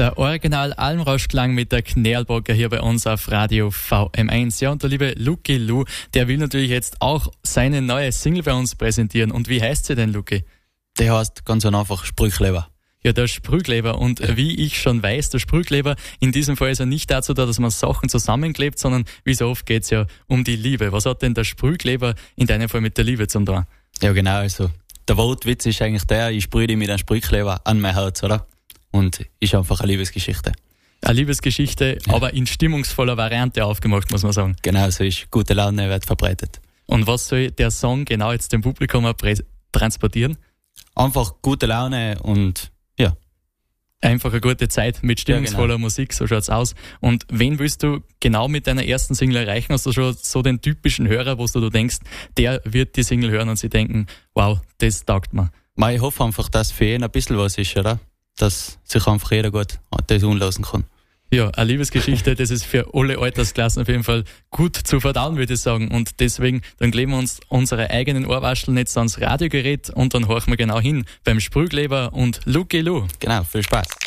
Der Original-Almrauschklang mit der Knärlbocker hier bei uns auf Radio VM1. Ja, und der liebe Lucky Lou, der will natürlich jetzt auch seine neue Single bei uns präsentieren. Und wie heißt sie denn, Lucky? Der heißt ganz einfach Sprüchleber. Ja, der Sprühkleber. Und wie ich schon weiß, der Sprühkleber, in diesem Fall ist er nicht dazu da, dass man Sachen zusammenklebt, sondern wie so oft geht's ja um die Liebe. Was hat denn der Sprühkleber in deinem Fall mit der Liebe zu tun? Ja, genau, also der Wortwitz ist eigentlich der, ich sprühe dich mit einem Sprühkleber an mein Herz, oder? Und ist einfach eine Liebesgeschichte. Eine Liebesgeschichte, ja, aber in stimmungsvoller Variante aufgemacht, muss man sagen. Genau, so ist. Gute Laune wird verbreitet. Und was soll der Song genau jetzt dem Publikum transportieren? Einfach gute Laune und ja. Einfach eine gute Zeit mit stimmungsvoller Musik, so schaut's aus. Und wen willst du genau mit deiner ersten Single erreichen? Hast du schon so den typischen Hörer, wo du denkst, der wird die Single hören und sie denken, wow, das taugt mir. Ich hoffe einfach, dass für jeden ein bisschen was ist, oder? Dass sich einfach jeder gut das unlassen kann. Ja, eine Liebesgeschichte, das ist für alle Altersklassen auf jeden Fall gut zu verdauen, würde ich sagen. Und deswegen, dann kleben wir uns unsere eigenen Ohrwascheln jetzt ans Radiogerät und dann horchen wir genau hin beim Sprühkleber und Lucky Lou. Genau, viel Spaß.